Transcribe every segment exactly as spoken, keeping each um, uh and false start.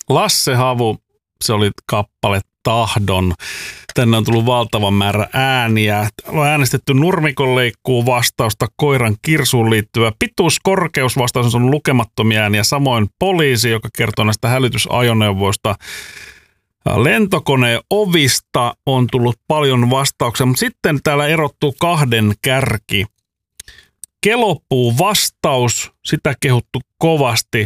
Lasse Havu, se oli kappale Tahdon. Tänne on tullut valtava määrä ääniä. On äänestetty nurmikon leikkuu vastausta, koiran kirsuun liittyvä pituus-korkeusvastaus on lukemattomia ääniä. Samoin poliisi, joka kertoo näistä hälytysajoneuvoista. Lentokoneen ovista on tullut paljon vastauksia, mutta sitten täällä erottuu kahden kärki. Kelopuu vastaus, sitä kehuttu kovasti.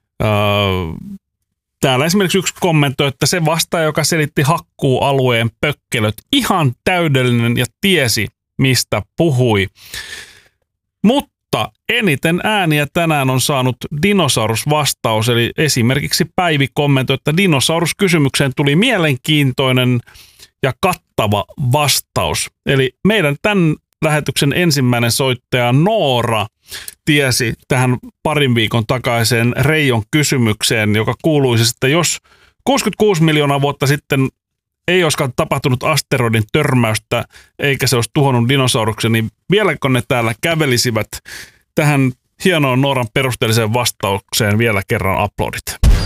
Täällä esimerkiksi yksi kommentoi, että se vastaaja, joka selitti hakkuualueen pökkelöt, ihan täydellinen ja tiesi, mistä puhui. Mutta eniten ääniä tänään on saanut dinosaurusvastaus, eli esimerkiksi Päivi kommentoi, että dinosauruskysymykseen tuli mielenkiintoinen ja kattava vastaus. Eli meidän tämän lähetyksen ensimmäinen soittaja Noora tiesi tähän parin viikon takaiseen Reijon kysymykseen, joka kuuluisi, että jos kuusikymmentäkuusi miljoonaa vuotta sitten ei olisikaan tapahtunut asteroidin törmäystä, eikä se olisi tuhonnut dinosauruksen, niin vieläkö ne täällä kävelisivät? Tähän hienoon Nooran perusteelliseen vastaukseen vielä kerran aplodit.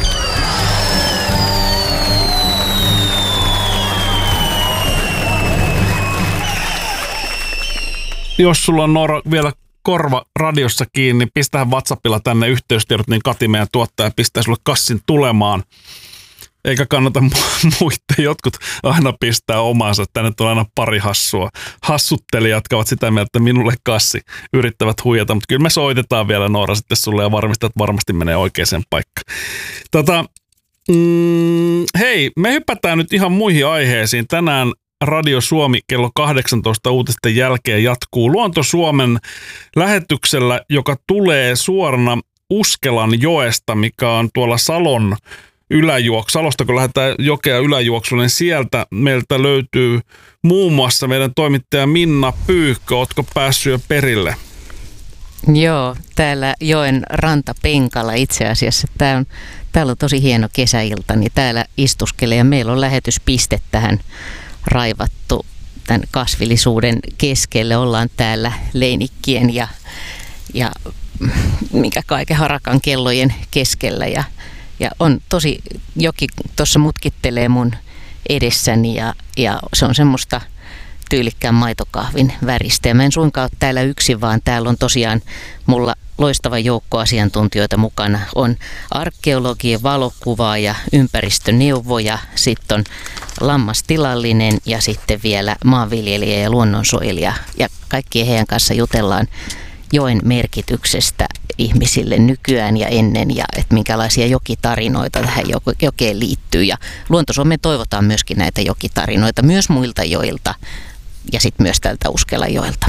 Jos sulla on, Noora, vielä korva radiossa kiinni, pistähän WhatsAppilla tänne yhteystiedot, niin Kati meidän tuottaja pistää sulle kassin tulemaan. Eikä kannata muiden, jotkut aina pistää omaansa. Tänne on aina pari hassua. Hassuttelijat, jotka ovat sitä mieltä, että minulle kassi yrittävät huijata. Mutta kyllä me soitetaan vielä, Noora, sitten sulle ja varmistaa, että varmasti menee oikeaan paikkaan. Tota, mm, hei, me hypätään nyt ihan muihin aiheisiin. Tänään Radio Suomi kello kahdeksantoista uutisten jälkeen jatkuu Luonto Suomen lähetyksellä, joka tulee suorana Uskelan joesta, mikä on tuolla Salon yläjuoksu. Salosta kun lähdetään jokea yläjuoksuun, niin sieltä meiltä löytyy muun muassa meidän toimittaja Minna Pyykkö. Ootko päässyt jo perille? Joo, täällä joen rantapenkalla itse asiassa. Tää on, täällä on tosi hieno kesäilta, niin täällä istuskelee ja meillä on lähetyspiste tähän raivattu tämän kasvillisuuden keskelle. Ollaan täällä leinikkien ja, ja mikä kaiken harakan kellojen keskellä ja, ja on tosi, joki tuossa mutkittelee mun edessäni ja, ja se on semmoista tyylikkään maitokahvin väristä. Ja mä en suinkaan ole täällä yksin, vaan täällä on tosiaan mulla loistava joukko asiantuntijoita mukana. On arkeologi, valokuvaaja, ympäristöneuvoja, sitten on lammastilallinen ja sitten vielä maanviljelijä ja luonnonsuojelija. Ja kaikkien heidän kanssa jutellaan joen merkityksestä ihmisille nykyään ja ennen ja että minkälaisia jokitarinoita tähän jokeen liittyy. Ja Luonto Suomeen toivotaan myöskin näitä jokitarinoita myös muilta joilta ja sitten myös tältä Uskelan joelta.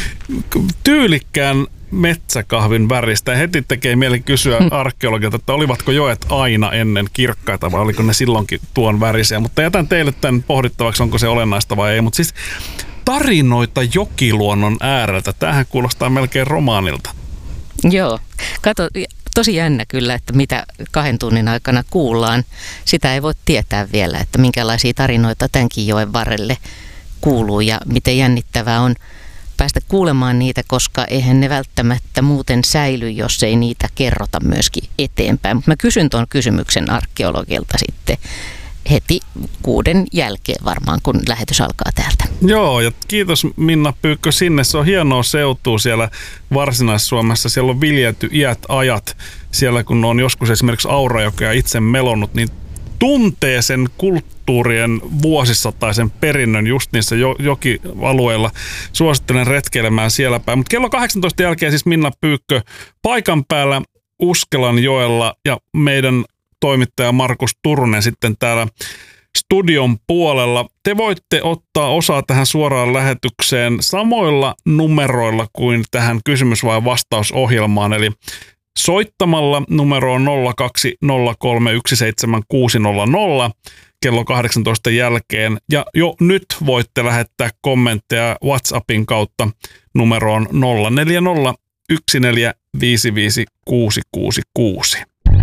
Tyylikkään metsäkahvin väristä. Ja heti tekee mieli kysyä arkeologilta, että olivatko joet aina ennen kirkkaita vai oliko ne silloinkin tuon värisiä. Mutta jätän teille tämän pohdittavaksi, onko se olennaista vai ei. Mutta siis tarinoita jokiluonnon ääreltä. Tämähän kuulostaa melkein romaanilta. Joo. Kato, tosi jännä kyllä, että mitä kahden tunnin aikana kuullaan. Sitä ei voi tietää vielä, että minkälaisia tarinoita tämänkin joen varrelle kuuluu ja miten jännittävää on päästä kuulemaan niitä, koska eihän ne välttämättä muuten säily, jos ei niitä kerrota myöskin eteenpäin. Mutta mä kysyn tuon kysymyksen arkeologilta sitten heti kuuden jälkeen varmaan, kun lähetys alkaa täältä. Joo, ja kiitos Minna Pyykkö sinne. Se on hienoa seutua siellä Varsinais-Suomessa. Siellä on viljelty iät ajat. Siellä kun on joskus esimerkiksi Aurajokea itse melonnut, niin tuntee sen kulttuurien vuosisataisen perinnön just niissä jokialueilla. Suosittelen retkeilemään siellä päin. Mutta kello kahdeksantoista jälkeen siis Minna Pyykkö paikan päällä Uskelan joella ja meidän toimittaja Markus Turunen sitten täällä studion puolella. Te voitte ottaa osaa tähän suoraan lähetykseen samoilla numeroilla kuin tähän kysymys- vai vastausohjelmaan, eli soittamalla numeroon nolla kaksi nolla kolme yksi seitsemän kuusi nolla nolla kello kahdeksantoista jälkeen. Ja jo nyt voitte lähettää kommentteja WhatsAppin kautta numeroon nolla neljä nolla yksi neljä viisi viisi kuusi kuusi kuusi.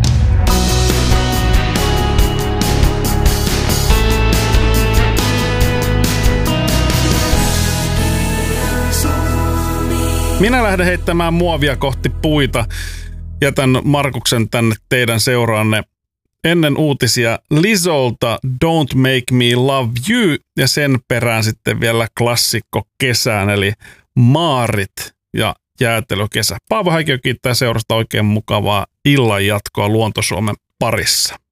Minä lähden heittämään muovia kohti puita. Jätän Markuksen tänne teidän seuraanne. ennen uutisia Lizolta Don't Make Me Love You ja sen perään sitten vielä klassikko kesään eli Maarit ja jäätelökesä. Paavo Häikkiö kiittää seurasta, oikein mukavaa illan jatkoa Luonto Suomen parissa.